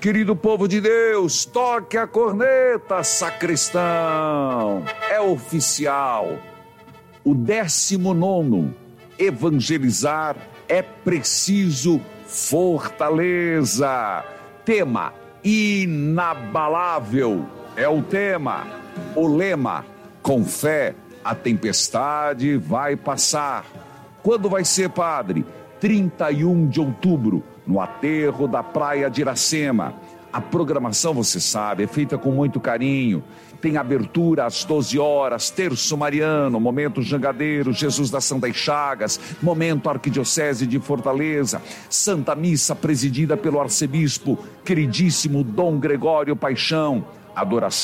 Querido povo de Deus, toque a corneta, sacristão. É oficial. O 19º, evangelizar é preciso fortaleza. Tema, inabalável, é o tema. O lema, com fé, a tempestade vai passar. Quando vai ser, padre? 31 de outubro, no aterro da Praia de Iracema. A programação, você sabe, é feita com muito carinho. Tem abertura às 12 horas, terço mariano, momento jangadeiro, Jesus da Santa Chagas, momento Arquidiocese de Fortaleza, Santa Missa presidida pelo arcebispo, queridíssimo Dom Gregório Paixão, adoração